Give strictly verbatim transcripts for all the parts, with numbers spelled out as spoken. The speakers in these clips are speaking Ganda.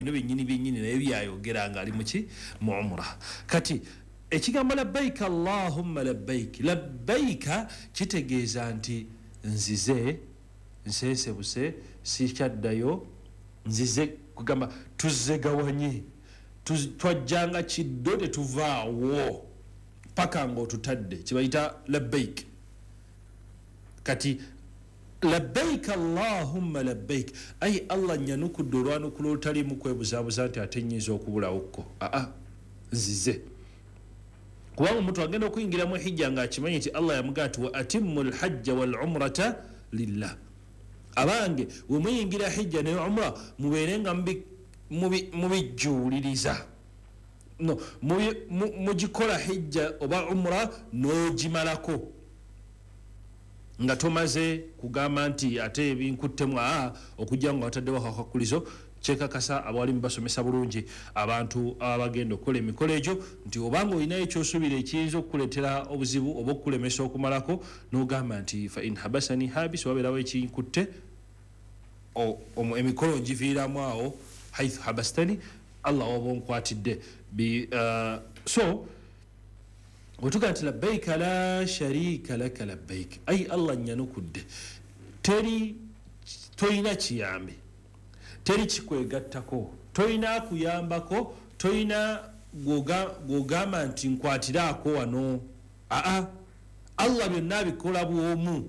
bino byennyini byennyini naye byayogera nga ali muki mu umra. Kati ekigambo labbaika allahumma labbaik, labbaika kitegeeza nti nzize nsesebuse sikyaddayo, nzize kugamba tuzzegawanye, twajjanga kiddo tetuvaawo paka ng'otutadde, kibayita labbaik. Kati labbaik allahumma labbaik ay Allah nyanukudde olwanukula olutalimu kwebuzaabuza nti ate nnyinza okubulawokko. Aa nzize kubanga omuntu agenda okuyingira mu hijja ng'akimanyi nti Allah yamugaa nti wa atimmu lhajja wal umrata lillah. Abange we muyingira hijja ne umra mubeere nga mubijjuuliriza, no mugikola hijja oba umra n'ogimalako nga tomaze kugamba nti ate ebinkuttemu. Aa okujja nga wataddewo akakulizo kyekakasa abawali mubasomesa bulungi abantu abagenda okukola emikolo egyo nti obanga olinayo ekyosuubira ekiyinza okukuleetera obuzibu oba okukulemesa okumalako n'ogamba nti fa in habasani habis, wabeerawo ekinkutte emikolo ngiviiramu awo haithu habastani Allah oba onkwatidde. So wetuga nti labbaika la sharika laka labbaik ay Allah nyanukudde, teri toyina kiyambi, teri kikwegattako, toyina kuyambako, toyina gwogamba nti nkwatiraako wano. Aa Allah byonna abikola bwomu.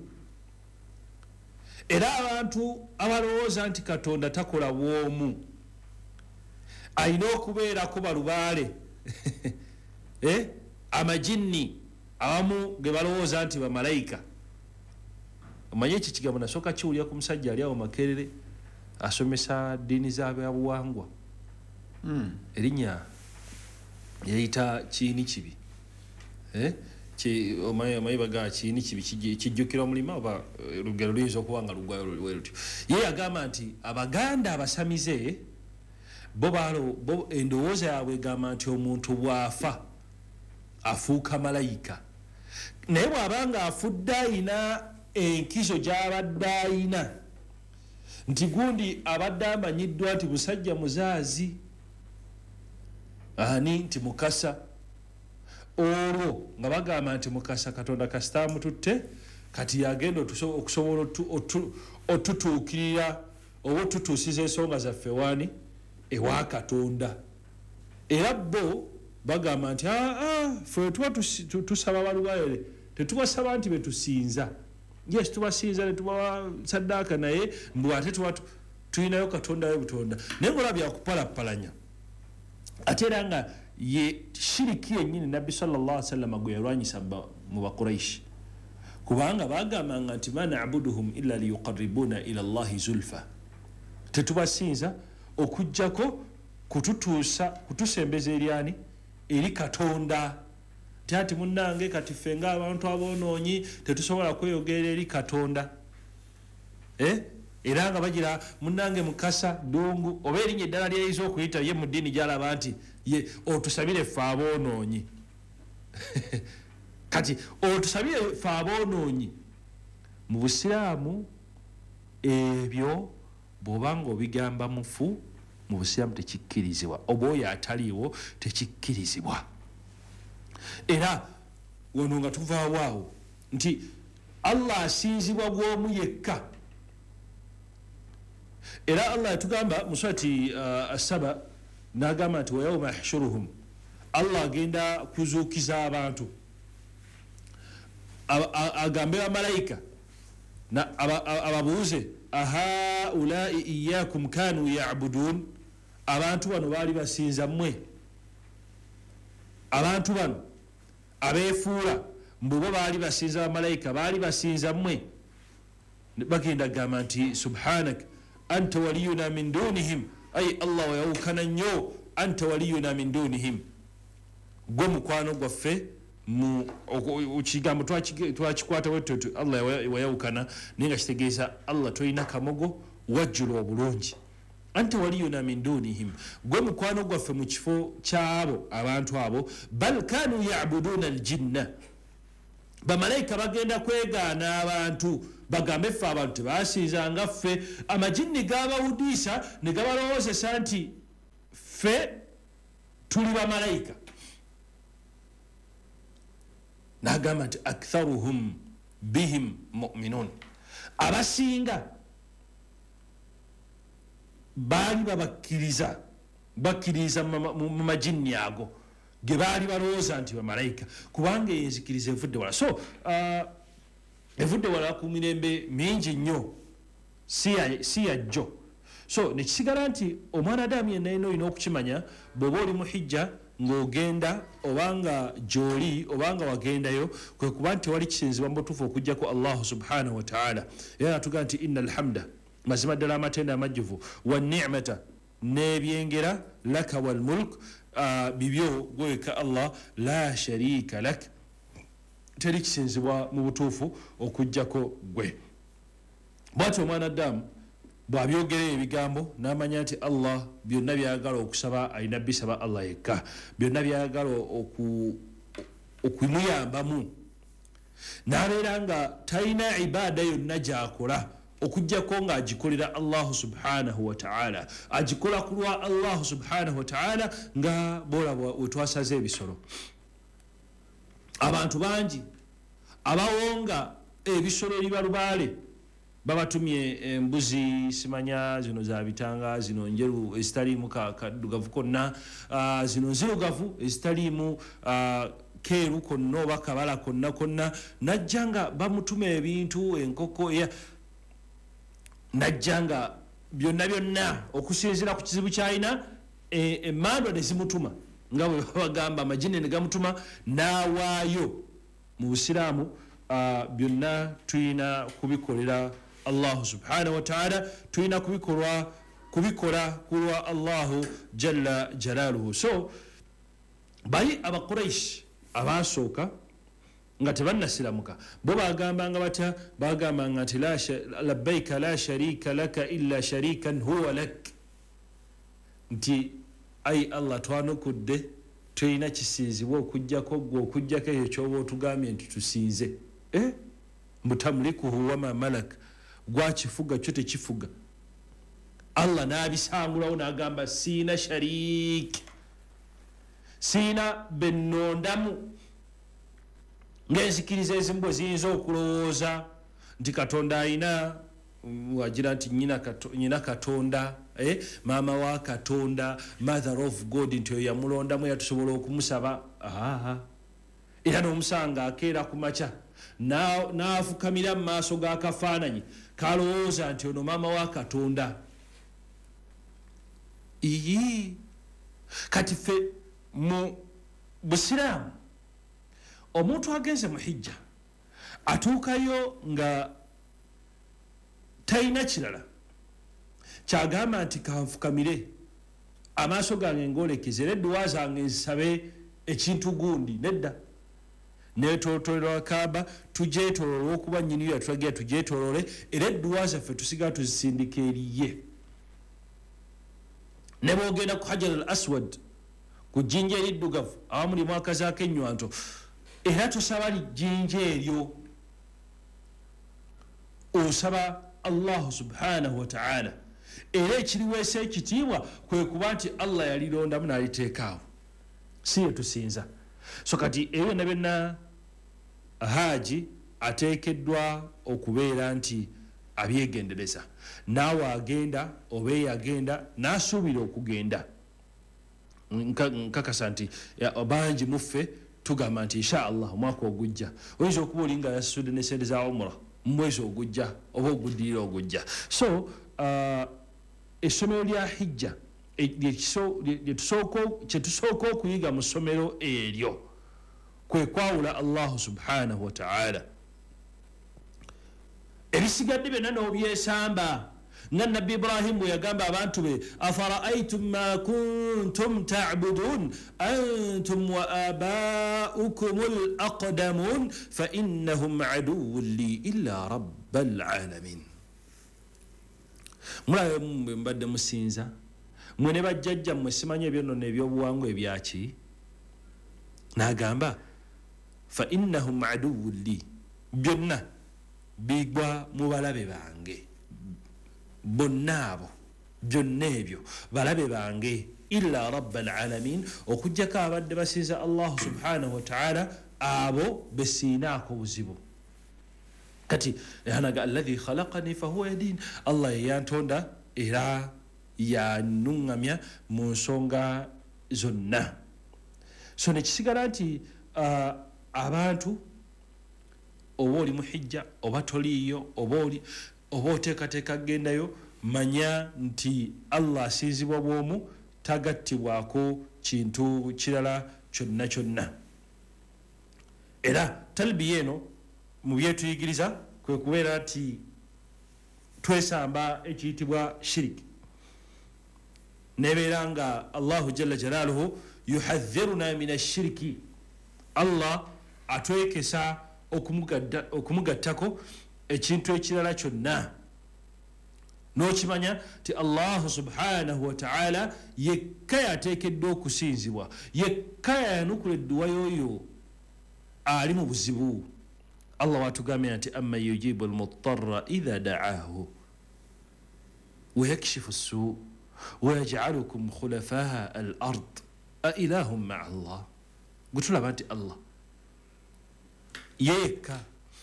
Era abantu abalowooza nti Katonda takola bwomu ayina okubeerako balubaale eh? Amajinni abamu ge balowooza nti bamalayika. Omanye ekyo kigambo nasooka kiwulira ku musajja ali awo Makerere asomesa ddiini z'abyabuwangwa. mm. Erinnya yayita kiini kibi eh? Omanyi baga kiini kibi kijjukira omulima oba lugero luyinza okuba nga lugwayo lwe lutyo. Ye yagamba nti Abaganda abasamize bo bo endowooza yaabwe egamba nti omuntu bw'afa afuuka malayika, naye bw'abanga afudde ayina enkizo gy'abadde ayina nti gundi abadde amanyiddwa nti musajja muzaazi ani nti Mukasa, olwo nga bagamba nti Mukasa Katonda kasita amututte kati yagenda okusobola otutuukirira oba otutuusiza ensonga zaffe waani ewa Katonda. Era bo bagamba nti ffe tuba tusaba balubaale tetubasaba nti betusinza. Yes, tubasinza ne tubawa saddaaka naye mbu ate tuba tulinayo Katonda we Butonda. Naye ngola byakupalapalanya ate era nga ye shiriki yennyini Nabbi sallallahu alaihi wasallam gwe yalwanyisa mu Bakuraishi, kubanga bagambanga nti ma na'buduhum illa liyuqarribuna ila Allahi zulfa, tetubasinza okujjako kututuusa kutusembeza eryani eri Katonda. Tati munnange kati ffe nga abantu aboonoonyi tetusobola kweyogera eri Katonda eh? Era nga bagira munnange Mukasa Dungu oba erinnya eddala lyeyinza okuyita ye mu ddiini gy'alaba nti ye otusabire ffe aboonoonyi kati otusabire ffe aboonoonyi. Mu Busiraamu ebyo bw'obanga obigamba mufu mu Busiraamu tekikkirizibwa, oba oyo ataliiwo tekikkirizibwa. Era wano nga tuvaawo awo nti Allah asinzibwa bw'omu yekka. Era Allah yatugamba mu surati uh, As-Saba n'agamba nti wa yawma yahshuruhum, Allah agenda kuzuukiza abantu agambe bamalayika ababuuze ahaulai iyyakum kanu ya'budun, abantu bano baali basinza mmwe, abantu bano abeefuula mbubo baali basinza bamalayika baali basinza mmwe. Bagenda gamba nti subhanak anta waliyuna min dunihim, ay Allah wayawukana nnyo, anta waliyuna min dunihim, gwe mukwano gwaffe mu kigambo twakikwata wetu Allah wayawukana naye nga kitegeeza Allah toyina kamogo wajjula obulungi. Anta waliyuna min dunihim, gwe mukwano gwaffe mu kifo kyabo abantu abo. Bal kanu ya'buduna aljinna, bamalayika bagenda kwegaana abantu bagambe ffe abantu tebasinzanga ffe. Amajinni gabawudiisa ne gabalowoozesa nti fe tuli bamalayika n'agamba nti aktharuhum bihim mu'minun abasinga baali babakkiriza bakkiriza mu majinni ago ge baali balowooza nti bamalayika kubanga enzikiriza evudde wala so uh, evudde wala ku mirembe mingi nnyo si yajjo so nekisigala nti omwana adamu yenna yenna olina okukimanya bw'oba oli mu hijja ng'ogenda obanga gy'oli obanga wagendayo kwe kuba nti wali kisinzibwa mu butuufu okuggyako allahu subhanahu wataala era natugamba nti inna alhamda mazima ddala amatenda amajjuvu wannicmata n'ebyengera laka walmulk uh, bibyo gweweka allah la sharika lak teri kisinzibwa mu butuufu okuggyako gwe bwati omwana adamu bw'abyogera ebigambo n'amanya nti allah byonna byayagala okusaba alina bisaba allah yekka byonna byayagala okumuyambamu n'abeera nga talina ibaada yonna gy'akola okuggyako ng'agikolera allahu subhanahu wataala agikola ku lwa allahu subhanahu wataala nga boolaba wetwasaze ebisolo abantu bangi abawonga ebisolo eri balubaale babatumye embuzi simanya zino za bitanga zino njeru ezitaliimu kaddugavu konna uh, zino nzirugavu ezitaliimu uh, keeru konna oba kabala konna konna najja nga bamutuma ebintu enkoko ya najja nga byonna byonna okusinziira ku kizibu kyalina emmandwa e, nezimutuma nga bwe bagamba amajine ne gamutuma n'awaayo mu busiraamu uh, byonna tulina kubikolera allahu subhanahu wataala tulina kubikolwa kubikola kulwa allahu jalla jalaaluhu so bali abakuraishi abasooka nga tebannasiramuka bo bagambanga batya bagambanga nti labbaika la sharika laka illa sharikan huwa lak nti ai allah twanukudde tulina kisinzibwa okuggyako gwe okuggyako ekyo kyoba otugambye nti tusinze eh? mutamulikuhu wama malak gwakifuga kyo tekifuga allah n'abisangulawo n'agamba siina sharik siina bennondamu ng'enzikiriza ezimu bwe ziyinza okulowooza nti katonda alina wagira nti nyina katonda eh? maama wa katonda mother of god nti oyo yamulondamu yatusobola okumusaba aha era n'omusanga akeera ku makya n'afukamira mu maaso g'akafaananyi kalowooza nti ono maama wa katonda iyi kati ffe mu busiraamu omuntu agenze mu hijja atuukayo nga talina kirala kyagamba nti kanfukamire amaaso gange ngolekeze nedduwa zange nsabe ekintu gundi nedda netolotolera kaaba tugyetolole olwokuba nnyini yo yatulagira tugyetolole era edduwa zaffe tusigala tuzisindika eriye ne boogenda ku hajar al aswad ku jjinja eriddugavu awamulimu akazaako ennywanto era tosaba lijjinja eryo osaba allahu subhanahu wataala era ekiriweesa ekitiibwa kwe kuba nti allah yalirondamu n'aliteekaawo si ye tusinza so kati ebyo na byonna haji ateekeddwa okubeera nti abyegendereza naawe agenda oba eyagenda n'asuubira okugenda nkakasa nti bangi muffe tugamba nti insha allah omwaka ogujja oyinza okuba oli nga yasasudde ne sente za umura mu mwezi ogujja oba oguddirira ogujja so uh, essomero lya hijja kyetusooka okuyiga mu ssomero eryo kwe kwawula allahu subhanahu wataala ebisigadde byonna n'obyesamba nga nabbi ibrahimu bwe yagamba abantu be afara'aytum ma kuntum ta'budun antum wa aba'ukum al-aqdamun fa innahum aduwwun li illa rabbal alamin mulabe mwe mbadde musinza mwe ne bajjajja mmwe simanye ebyonnono ebyobuwangwa ebyaki n'agamba fa innahum aduwwun li byonna bigwa mu balabe bange bonna abo byonna ebyo balabe bange illa rabbal alamin okujjako abadde basinza Allah subhanahu wa ta'ala abo besinaako buzibu kati hanaga alladhi khalaqani fahuwa yadin Allah yantonda era yanungamya mu nsonga zonna so nekisigala nti uh, abantu oba oli mu hijja oba toliiyo oba oli oba oteekateeka gendayo manya nti Allah asinzibwa bwomu tagattibwako kintu kirala kyonna kyonna era talbiya eno mu byetuyigiriza kwe kubeera nti twesamba ekiyitibwa shiriki nebeera nga Allahu jalla jalaaluhu yuhadhiruna min ashiriki Allah atwekesa okumugattako ekintu ekirala kyonna n'okimanya ti Allah subhanahu wa ta'ala yekka yateekeddwa okusinzibwa yekka yanukula edduwa y'oyo ali mu buzibu Allah watugambye nti amma yujibu almutarra idha da'ahu wa yakshifu as-su' wa yaj'alukum khulafa'a al-ard a ilahum ma'a Allah gutulaba nti Allah yekka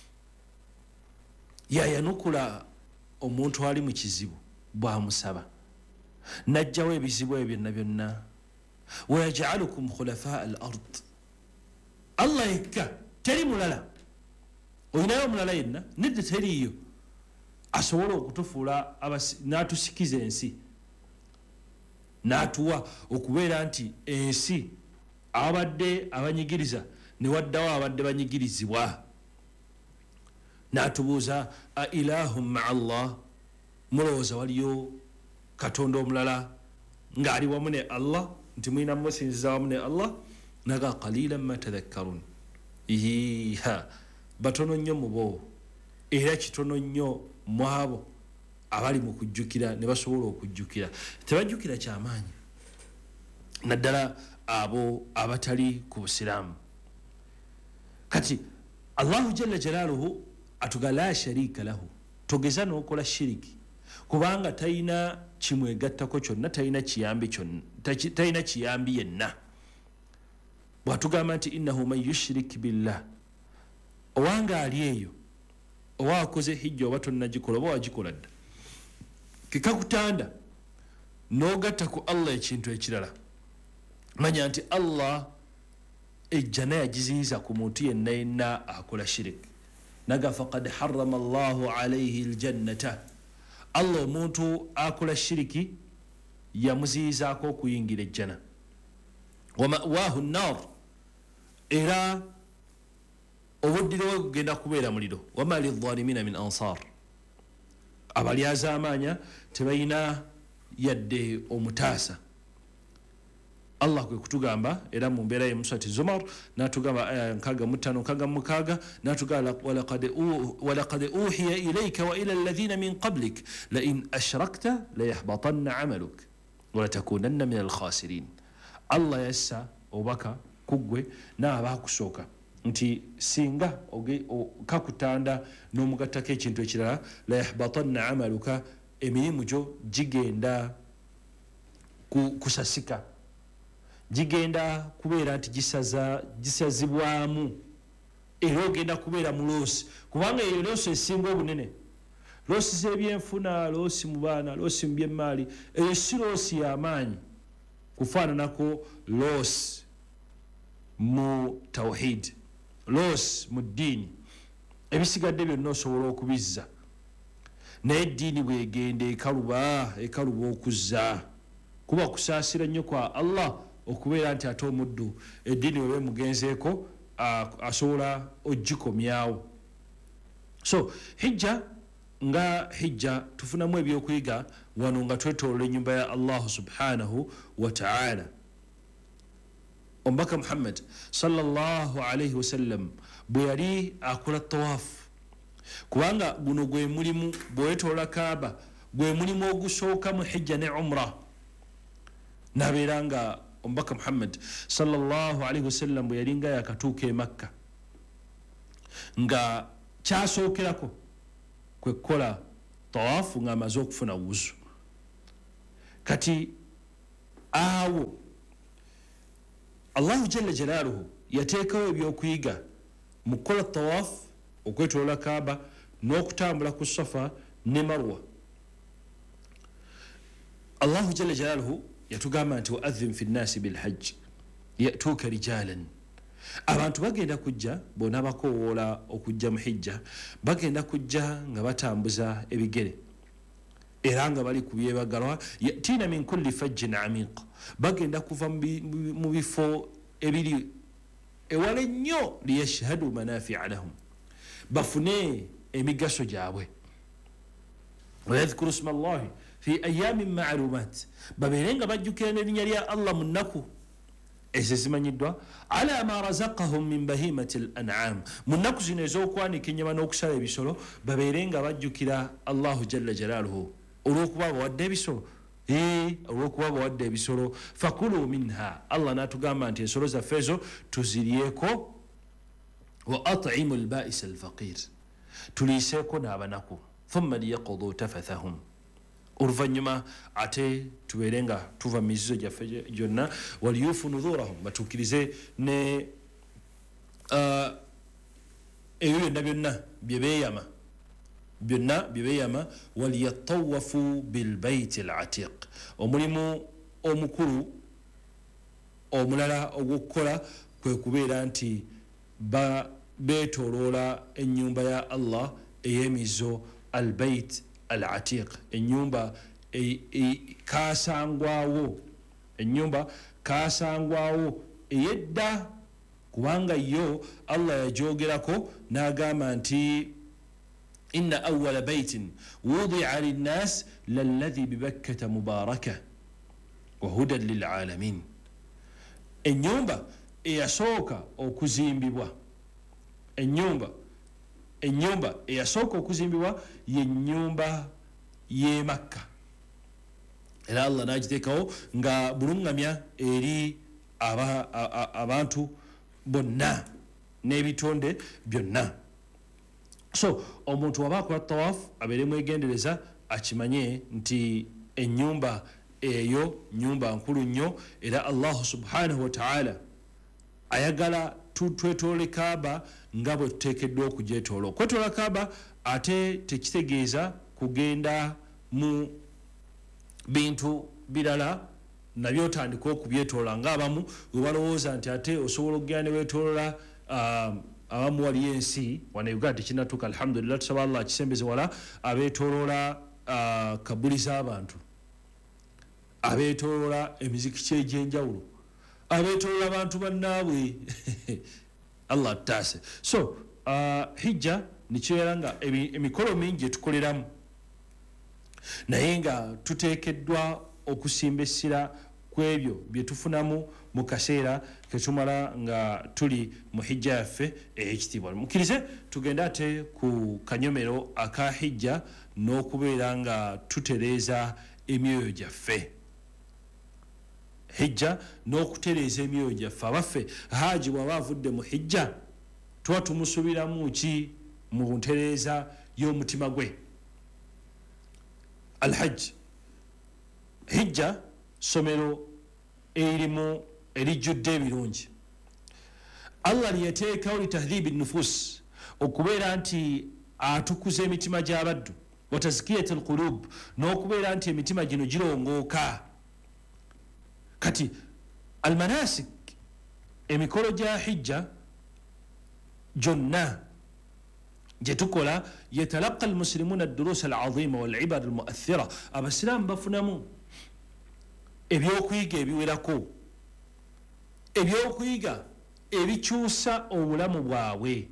yayanukula omuntu ali mu kizibu bw'amusaba najjawo ebizibu ebyo byonna byonna wa yaj'alukum khulafa'a al-ard Allah yekka teri mulala oyinayo omulala yenna nedde teriiyo asobola okutufuula n'atusikiza ensi n'atuwa okubeera nti ensi abadde abanyigiriza ne waddawo abadde banyigirizibwa n'atubuuza a ilahum ma'a Allah mulowooza waliyo katonda omulala ng'ali wamu ne Allah nti mulina musinziza wamu ne Allah naga qalilan ma tadhakkarun yiha batono nnyo mu bo era kitono nnyo mu abo abali mu kujjukira ne basobola okujjukira tebajjukira kyamaanyi naddala abo abatali ku busiraamu kati Allahu jalla jalaaluhu atuga la sharika lahu togeza n'okola shiriki kubanga talina kimwegattako kyonna talina kiyambi kyonna talina kiyambi yenna bw'atugamba nti innahu man yushrik billah owanga ali eyo oba akoze hijja oba tonnagikola oba wagikola dda kikakutanda n'ogatta ku Allah ekintu ekirala manya nti Allah ejjana yagiziyiza ku muntu yenna yenna akola shiriki naga faqad harrama Allahu alayhi aljannata Allah omuntu akola shiriki yamuziyizaako okuyingira ejjana wa ma'wahu an-nar era obuddiro we kugenda kubeera muliro wama lidhalimina min ansar abalyazaamaanya tebalina yadde omutaasa Allah kwe kutugamba era mu mbeera y'emusati Zumar n'atugamba aya nkaga mutano nkaga mukaaga n'atugamba walaqad uhiya ilayka wa ila alladhina min qablik la in ashrakta la yahbatanna 'amaluk wa la takunanna min al-khasirin Allah yassa obaka kugwe n'abakusooka nti singa kakutanda n'omugattako ekintu ekirala la yahbatanna 'amaluka emirimu gyo gigenda kusasika gigenda kubeera nti gisaza gisazibwamu era ogenda kubeera mu loosi kubanga eyo loosi esinga obunene loosi z'ebyenfuna loosi mu baana loosi mu byemmaali eyo si loosi y'amaanyi kufaananako loosi mu tawhid loosi mu ddiini ebisigadde byonna osobola okubizza naye eddiini bwegenda ekaluba ekaluba okuzza kuba kusaasira nnyo kwa Allah okubeera nti ate omuddu eddiini wewe mugenzeeko asobola ogikomyawo so hijja nga hijja tufunamu ebyokuyiga wano nga twetolola ennyumba ya Allah subhanahu wa ta'ala omubaka Muhammad sallallahu alayhi wasallam bwe yali akola tawaafu kubanga guno gwe mulimu bwetolola Kaaba gwe mulimu ogusooka mu hijja ne umra nabeera nga omubaka Muhammad sallallahu alayhi wasallam bwe yali nga yakatuuka e Makka nga kyasookerako kwe kukola tawaafu ng'amaze okufuna wuzu kati awo Allahu jalla jalaaluhu yateekawo ebyokuyiga mu kukola tawaafu okwetoloola Kaaba n'okutambula ku Safa ne Marwa. Allahu jalla jalaaluhu yatugamba nti wa'adhin fi nnaasi bilhajji yatuuka rijaalan, abantu bagenda kujja bona bakoowoola okujja mu hijja, bagenda kujja nga batambuza ebigere era nga bali ku byebagalwa, yatina min kulli fajjin amiq, bagenda kuva mu bifo ebiri ewala ennyo liyashhadu manafi'a lahum, bafune emigaso gyabwe. wayadhkuru isma Allahi fi ayamin ma'lumat, babeere nga bajjukira n'erinnya lya Allah mu nnaku ezo zimanyiddwa, ala ma razaqahum min bahimati al-an'am, mu nnaku zino ez'okwanika ennyama n'okusala ebisolo babeere nga bajjukira Allahu jalla jalaaluhu olw'okuba bawadde ebisolo, olw'okuba bawadde ebisolo. fakulu minha, Allah n'atugamba nti ensolo zaffe ezo tuziryeko, wa at'imu al-ba'is al-faqir, tuliiseeko n'abanaku, thumma liyaqdu tafathahum, oluvannyuma ate tubeere nga tuva mu mizizo gyaffe gyonna, waliyufu nudhurahum, batuukirize ne ebyo byonna byonna bye beeyama byonna bye beeyama, waliyatawafu bilbaiti al-atiq, omulimu omukulu omulala ogw'okukola kwe kubeera nti beetooloola ennyumba ya Allah ey'emizo al-bait al-atiq, ennyumba kasangwawo, ennyumba kasangwawo eyedda, kubanga yo Allah yagyogerako n'agamba nti inna awwala baitin wudi'a linnas lalladhi bibakkata mubaraka wa hudan lil'alamin, ennyumba eyasooka okuzimbibwa, ennyumba ennyumba eyasooka okuzimbibwa ye nnyumba y'e Makka, era Allah n'agiteekawo nga buluŋŋamya eri abantu bonna n'ebitonde byonna. So omuntu waba akola tawaafu abeere mwegendereza, akimanye nti ennyumba eyo nnyumba nkulu nnyo, era Allah subhanahu wa ta'ala ayagala twetoole Kaaba nga bwe tuteekeddwa okugyetoola. Okwetoola Kaaba ate tekitegeeza kugenda mu bintu birala nabyo otandika okubyetoola ng'abamu we balowooza nti ate osobola okugenda ne weetoolola abamu waliyo ensi wano Uganda tekinnatuuka, alhamdulillah, tusaba Allah akisembeze wala, abeetoolola kabuli z'abantu, abeetoolola emizikiti egy'enjawulo, abeetoolola abantu bannaabwe Allah ataase. So uh, hijja nikibeera nga emikolo mingi etukoleramu, naye nga tuteekeddwa okusimba essira ku ebyo bye tufunamu mu kaseera ketumala nga tuli mu hijja yaffe ey'ekitiibwa. Mukkirize tugende ate ku kanyomero aka hijja n'okubeera nga tutereeza emyoyo gyaffe. Hijja n'okutereeza emyoyo gyaffe. Abaffe haaji bw'aba avudde mu hijja tuba tumusuubiramu ki mu ntereeza y'omutima gwe? Alhajj, hijja somero erimu erijjudde ebirungi. Allah lyeteekawo litahdhibi nufus, okubeera nti atukuza emitima gy'abaddu, wa tazkiyat alqulub, n'okubeera nti emitima gino girongooka. Kati almanasik, emikolo gya hijja gyonna gye tukola, yetalaqa almuslimuna ad-durus al-azima wal-ibada al-mu'athira, abasiraamu bafunamu ebyokuyiga ebiwerako, ebyokuyiga ebikyusa obulamu bwabwe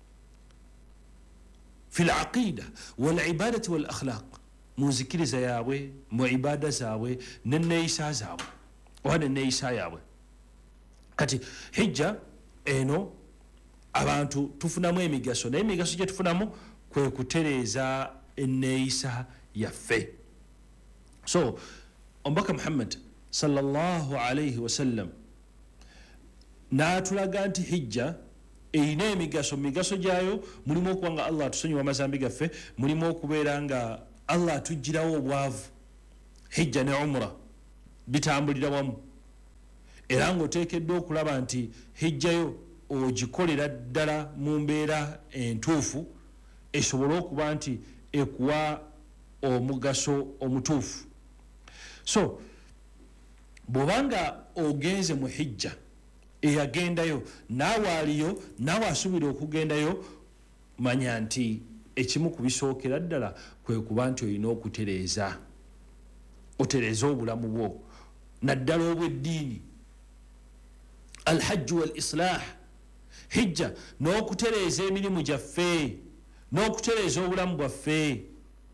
fi al-aqida wal-ibadati wal-akhlaq, mu nzikiriza yaabwe, mu ibada zaabwe n'enneeyisa zaabwe oba n'enneeyisa yaabwe. Kati hijja eno abantu tufunamu emigaso, naye emigaso gye tufunamu kwe kutereeza enneeyisa yaffe. So omubaka Muhammad sallallahu alayhi wasallam n'atulaga nti hijja erina emigaso. Migaso gyayo mulimu okuba nga Allah atusonyiwa amazambi gaffe, mulimu okubeera nga Allah atuggyirawo obwavu. Hijja ne umra bitambulira wamu era ng'oteekeddwa okulaba nti hijjayo ogikolera ddala mu mbeera entuufu esobole okuba nti ekuwa omugaso omutuufu. So bw'obanga ogenze mu hijja eyagendayo naawe aliyo naawe asuubira okugendayo, manya nti ekimu ku bisookera ddala kwe kuba nti olina okutereeza otereeza obulamu bwo naddala obw'eddiini, alhajju wal islah, hijja n'okutereeza emirimu gyaffe n'okutereeza obulamu bwaffe.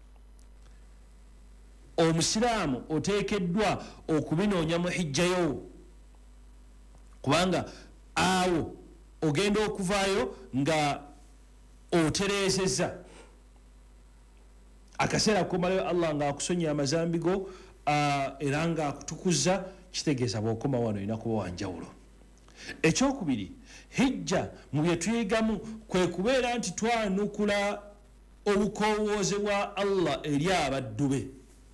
Omusiraamu oteekeddwa okubinoonya mu hijjayo, kubanga awo ogenda okuvaayo nga otereezezza akaseera komalayo Allah ng'akusonyiya amazambi go uh, era ng'akutukuza, kitegeeza bw'okoma wano olina kuba wanjawulo. Ekyokubiri, hijja mu bye tuyigamu kwe kubeera nti twanukula obukowooze bwa Allah eri abaddu be,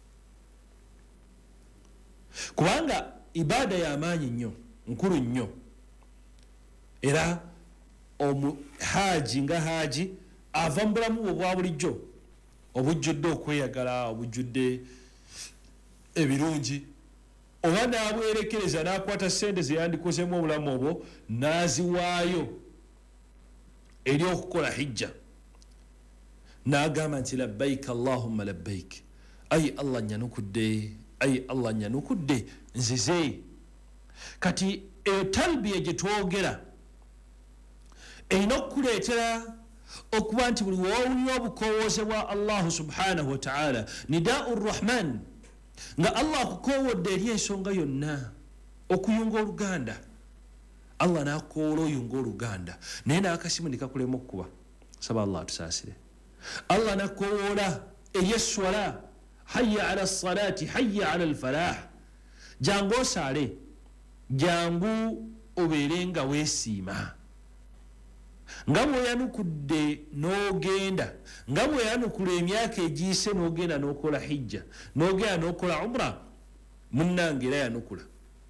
kubanga ibaada y'amaanyi nnyo, nkulu nnyo, era omuhaaji nga haaji ava mu bulamu bwe bwa bulijjo obujjudde okweyagala, obujjudde ebirungi, oba n'abwerekereza n'akwata ssente ze yandikozemu obulamu obwo n'aziwaayo eri okukola hijja, n'agamba nti labbaik allahumma labbaik, ayi Allah nyanukudde, ayi Allah nyanukudde, nzize. Kati eyo talbiya gye twogera erina okukuleetera okuba nti buli woowulira obukowooze bwa Allahu subhanahu wa ta'ala, nidaa'u rrahman, nga Allah akukoowodde eri ensonga yonna, okuyunga oluganda, Allah n'akukoowola oyunga oluganda naye n'akasimu ne kakulema okukuba, saba Allah atusaasire. Allah n'akukoowola eri esswala, hayya ala salati hayya ala alfalah, jangu osaale, jangu obeere nga weesiima, nga bweyanukudde n'ogenda, nga bweyanukula emyaka egiyise n'ogenda n'okola hijja, n'ogenda n'okola umra, munnange era yanukula.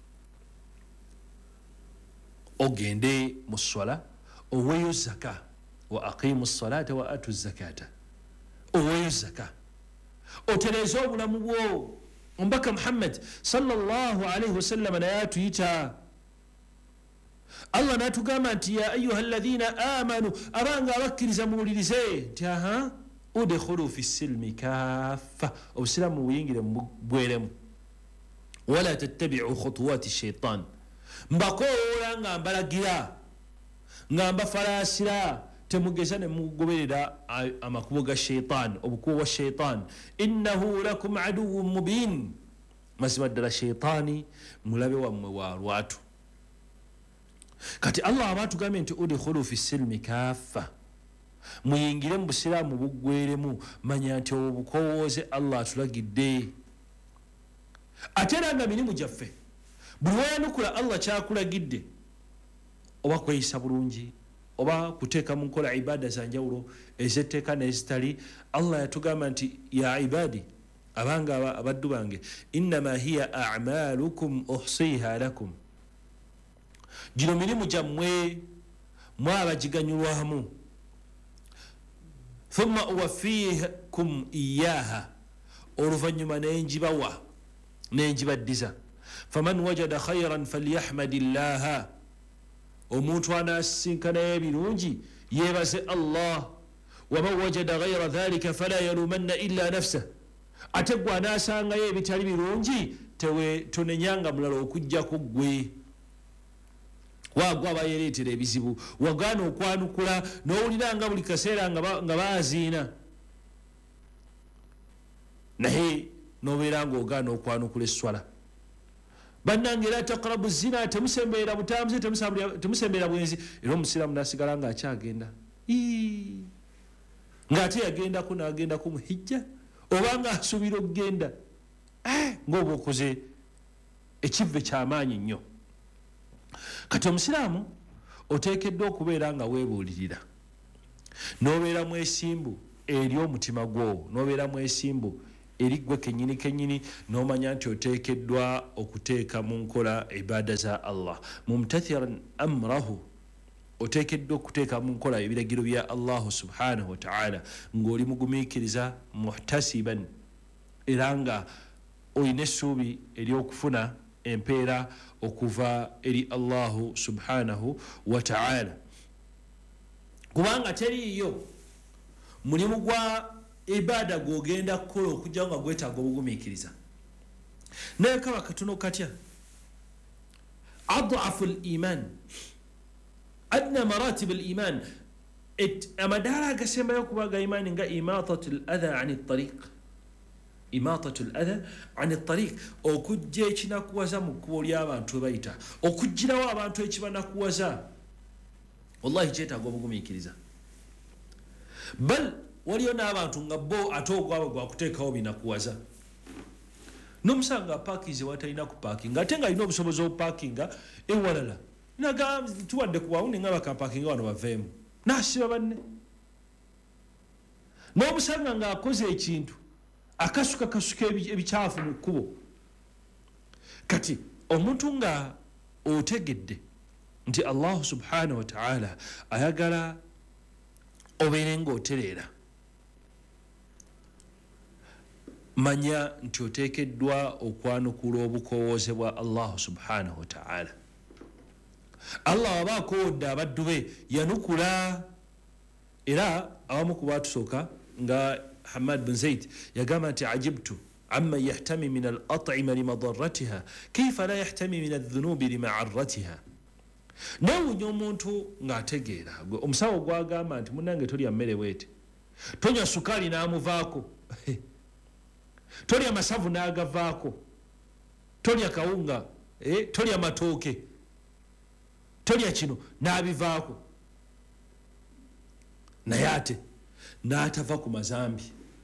Ogende mu swala, oweeyo zaka, wa aqimu salata wa atu zakata, oweeyo zaka, otereeze obulamu bwo. Omubaka Muhammad sallallahu alaihi wasallam naye atuyita, Allah n'atugamba nti ya ayuha alladhina amanu, abanga abakkiriza muwulirize nti aha udkhulu fi silmi kaffa, obusiraamu buyingire mubweremu, wala tattabi'u khutuwati shaitan, mbakoola nga mbalagira nga mbafalaasira, temugeza ne mugoberera amakubo ga shaitan, obukubo bwa shaitan. Innahu lakum aduwwun mubin, mazima ddala shaitani mulabe wammwe wa lwatu. Kati Allah abatugambye nti udkhulu fi silmi kaffa, muyingire mu busiraamu buggweremu, manya nti obukowooze Allah atulagidde. Ate era nga mirimu gyaffe buli wayanukula Allah kyakulagidde, oba kweyisa bulungi, oba kuteeka mu nkola ibaada za njawulo ez'etteeka n'ezitali, Allah yatugamba nti ya ibadi, abanga abaddu bange, innama hiya a'malukum uhsiha lakum, gino mirimu gyammwe mwabagiganyulwamu, thumma uwaffiikum iyaha, oluvannyuma nenjibawa nenjibaddiza. Faman wajada khayran falyahmadillaha, omuntu anasinkanayo ebirungi yeebaze Allah, waman wajada ghayra dhalika fala yalumanna illa nafsah, ate gwe anaasangayo ebitali birungi tonenyanga mulala okuggyako ggwe. Waagwa abayereetera ebizibu, wagaana okwanukula n'owulira nga buli kaseera nga baaziina, naye n'obeera ng'ogaana okwanukula esswala. Bannange la taqrabu zina, temusembeera butambuze, temusembeera bwenzi. Era omusiraamu n'asigala ng'akyagenda ng'ate yagendako n'agendako mu hijja, oba ng'asuubira okugenda ng'oba okoze ekivve ky'amaanyi nnyo. Kati omusiraamu oteekeddwa okubeera nga weebuulirira, n'obeera mwesimbu eri omutima gwo, n'obeera mwesimbu erigwe kenyini kenyini nomanya nti oteekeddwa okuteeka mu nkola ibada za Allah mumtathiran amrahu oteekeddwa okuteeka mu nkola ebiragiro bya Allah subhanahu wa ta'ala ng'oli mugumiikiriza muhtasiban era nga olina essuubi ery'okufuna empeera okuva eri Allah subhanahu wa ta'ala kubanga teriiyo mulimu gwa ibada gwogenda kukola okujja nga gwetaaga obugumiikiriza naye kaba katono katya adafu liman adna maratib liman amadaala agasembayo okuba ga imaani nga imatatu ladha ani tariq imatatu ladha ani tariq okujja ekinakuwaza mu kkubo ly'abantu webayita okugirawo abantu ekibanakuwaza wallahi kyetaaga obugumiikiriza bal waliyo n'abantu nga bo ate ogwabwe gwakuteekawo binakuwaza n'omusanga apaakinze watalina kupaakinga ate nga alina obusobozi obupaakinga ewalala naga tuwadde ku bawundi nga bakapaakinga wano baveemu naasiba banne n'omusanga ng'akoze ekintu akasuka kasuka ebikyafu mu kkubo kati omuntu nga otegedde nti Allah subhanahu wa ta'ala ayagala obeere ng'otereera manya nti oteekeddwa okwanukula obukowooze bwa Allah subhanahu wa ta'ala Allah aba akowodde abaddu be yanukula era abamu ku baatusooka nga Hamad bin Zaid yagamba nti ajibtu amma yahtami min al-at'ima limadarratiha kayfa la yahtami min adh-dhunubi lima'arratiha nawunya omuntu ng'ategeera omusawo gwagamba nti munange tolya mmere bwete tonywa sukaali n'amuvaako tolya masavu n'agavaako tolya kawunga eh, tolya matooke tolya kino n'abivaako naye ate n'atava ku mazambi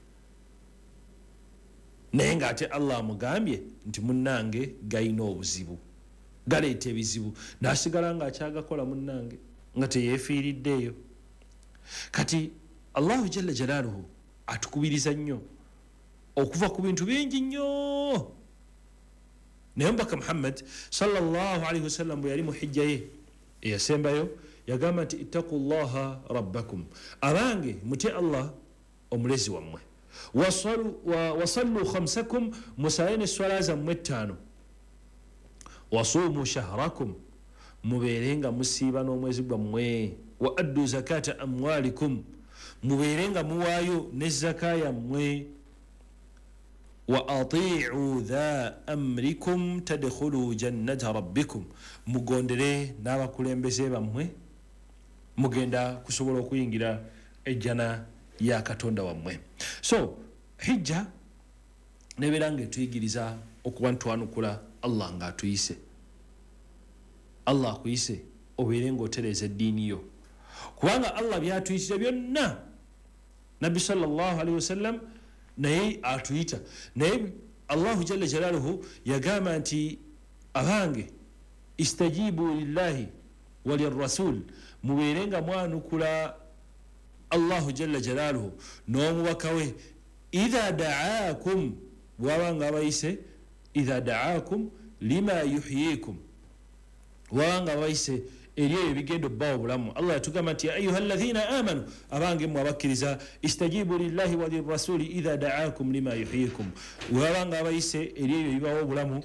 naye ng'ate Allah amugambye nti munnange gayina obuzibu galeeta ebizibu n'asigala ng'akyagakola munnange nga teyeefiiriddeeyo kati Allahu jalla jalaaluhu atukubiriza nnyo okuva ku bintu bingi nnyo naye omubaka Muhammad sallallahu alaihi wasallam bwe yali mu hijja ye eyasembayo yagamba nti ittaqu llaha rabbakum abange mutye Allah omulezi wammwe wasallu khamsakum musayene swala zammwe ttaano wasuumu shahrakum mubeerenga musiiba n'omwezi gwammwe wa addu zakata amwalikum mubeerenga muwaayo ne zaka yammwe wa ati'u dha amrikum tadkhulu jannata rabbikum mugondere n'abakulembeze bammwe mugenda kusobola okuyingira ejjana ya katonda wammwe so hijja nebeera ng'etuyigiriza okuba ntwanukula Allah ng'atuyise Allah akuyise obeere ng'otereeza eddiini yo kubanga Allah byatuyisira byonna nabbi sallallahu alaihi wasallam naye atuyita naye Allahu jalla jalaaluhu yagamba nti abange istajibu lillahi walirrasul mubeerenga mwanukula Allahu jalla jalaaluhu n'omubaka we idha da'akum bwabanga abayise idha da'akum lima yuhyikum bwabanga abayise eri ebyo bigenda obbawo obulamu Allah yatugamba nti ya ayuha alladhina amanu abange mmwe abakkiriza istajibu lillahi wa lirrasuli idha da'akum lima yuhyikum bwabanga abayise eri ebyo bibawo obulamu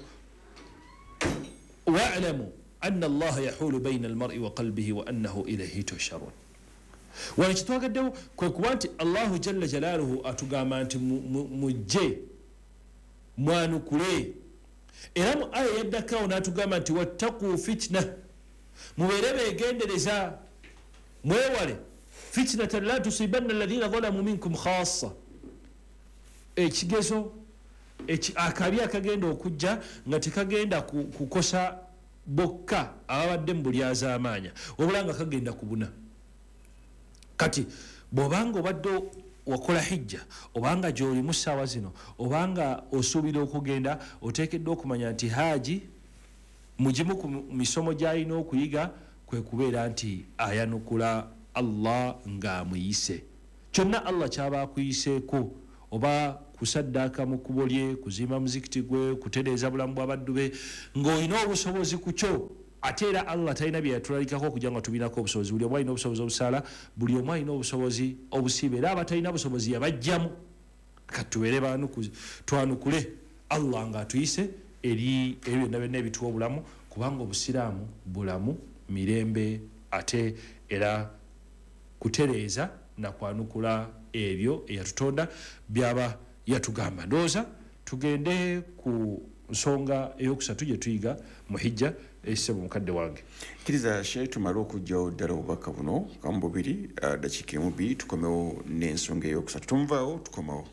wa'lamu anna allaha yahulu bayna almar'i wa qalbihi wa annahu ilayhi tusharun wano kitwagaddewo kwe kuba nti Allahu jalla jalaaluhu atugamba nti mujje mwanukule era mu aya yaddakawo n'atugamba nti wattaqu fitna mubeere beegendereza mwewale fitnatan la tusibanna alladhina zalamu minkum khassa ekigezo akabi akagenda okujja nga tekagenda kukosa bokka ababadde mu bulyazaamaanya wabula nga kagenda kubuna kati bw'obanga obadde wakola hijja obanga gy'oli mu ssaawa zino obanga osuubira okugenda oteekeddwa okumanya nti haaji mugimu ku misomo gy'alina okuyiga kwe kubeera nti ayanukula Allah ng'amuyise kyonna Allah kyaba akuyiseeko oba kusaddaaka mu kkubo lye, kuzimba muzikiti gwe, kutereeza bulamu bw'abaddu be, ng'olina obusobozi ku kyo. Ate era Allah talina bye yatulalikako okugira nga tubinako obusobozi. Buli omu alina obusobozi obusaala, buli omu alina obusobozi obusiiba, era abatalina busobozi yabajjamu. Kati tubeere twanukule Allah ng'atuyise eri ebyo byonna byonna ebituwa obulamu, kubanga obusiraamu bulamu, mirembe, ate era kutereeza na kwanukula ebyo eyatutonda byaba yatugamba. Ndowooza tugende ku nsonga eyokusatu gye tuyiga mu hijja esebo mukadde wange. Kiriza she tumala okujjawo ddala obubaka buno kamu bubiri dakiika emu bbiri tukomewo n'ensonga eyokusatu. Tumuvaawo tukomawo.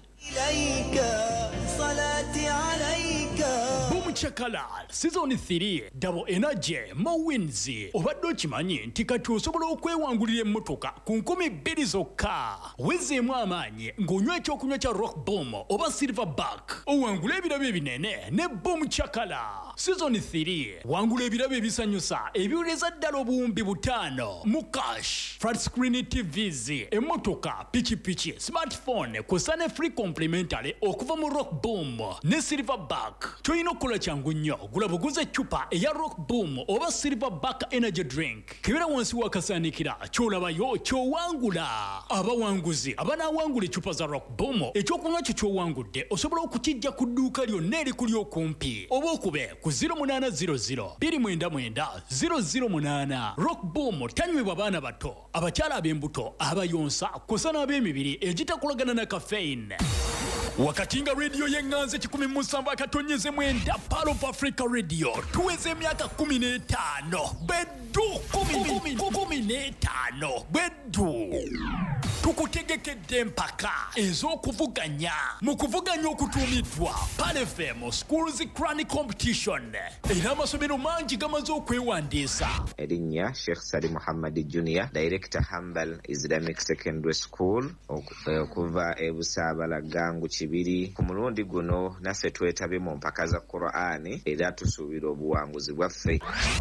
Chakala season three double energy mo wins obadde okimanyi nti kati osobola okwewangulira emmotoka ku nkumi bbiri zokka wezeemu amaanyi ng'onywa ekyokunywa kya Rock Boom oba Silverback owangula ebirabo ebinene ne Boom Chakala. Season three wangula ebirabo ebisanyusa ebiwuleza ddala obuwumbi butaano mu cash, flat screen T Vs, emmotoka, pikipiki, smartphone kw'ossa ne free complimentary okuva mu Rock Boom ne Silverback. Ky'olina okukola kyangu nnyo, gula buguze eccupa eya Rock Boom oba Silverback energy drink, kebera wansi wakasaanikira, ky'olabayo ky'owangula. Abawanguzi abanaawangula eccupa za Rock Boom, ekyokunywa kyo ky'owangudde osobola okukijja ku dduuka lyonna erikuli okumpi, oba okube ku zero munana zero zero two nine nine zero zero munana. Rock Boom tanywebwa baana bato, abakyala ab'embuto, abayonsa kw'ossa n'ab'emibiri egitakolagana na caffeine. Wakati nga radio yenganze kikumi musanvu akatonyeze mwenda Pearl of Africa Radio tuweze emyaka kumi n'etaano beddu kumi n'etaano beddu tukutegekedde mpaka ez'okuvuganya mu kuvuganya okutuumiddwa Pearl F M Schools Crown Competition era amasomero mangi gamaze okwewandiisa. Erinnya Sheikh Sali Muhammad Junior, Director Hambal Islamic Secondary School okuva e Busaabala Gangu Kibiri. Ku mulundi guno naffe twetabe mu mpaka za Qur'ani era tusuubira obuwanguzi bwaffe.